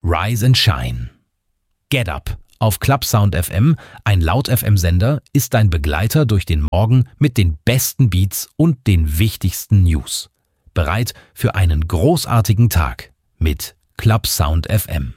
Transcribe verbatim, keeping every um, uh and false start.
Rise and Shine. Get Up auf Clubsound F M, ein Laut-F M-Sender, ist dein Begleiter durch den Morgen mit den besten Beats und den wichtigsten News. Bereit für einen großartigen Tag mit Clubsound F M.